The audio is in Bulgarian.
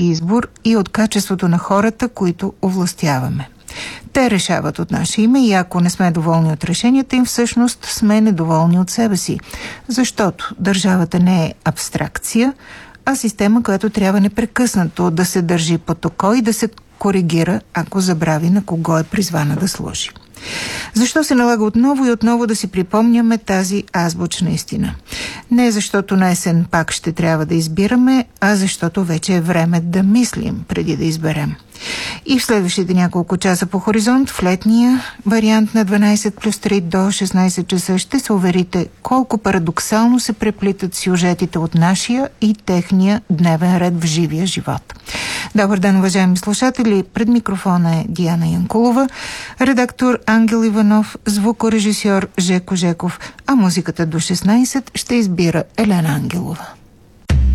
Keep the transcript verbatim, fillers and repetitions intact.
човешки избор и от качеството на хората, които овластяваме. Те решават от наше име и ако не сме доволни от решенията им, всъщност сме недоволни от себе си. Защото държавата не е абстракция, а система, която трябва непрекъснато да се държи под око и да се коригира, ако забрави на кого е призвана да служи. Защо се налага отново и отново да си припомняме тази азбучна истина? Не защото на есен пак ще трябва да избираме, а защото вече е време да мислим преди да изберем. И в следващите няколко часа по Хоризонт, в летния вариант на дванайсет плюс три до шестнайсет часа, ще се уверите колко парадоксално се преплитат сюжетите от нашия и техния дневен ред в живия живот. Добър ден, уважаеми слушатели! Пред микрофона е Диана Янкулова, редактор Ангел Иванов, звукорежисьор Жеко Жеков, а музиката до шестнайсет ще избира Елена Ангелова.